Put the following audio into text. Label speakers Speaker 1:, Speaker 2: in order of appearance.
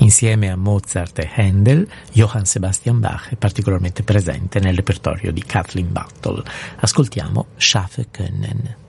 Speaker 1: Insieme a Mozart e Handel, Johann Sebastian Bach è particolarmente presente nel repertorio di Kathleen Battle. Ascoltiamo Schaffen können.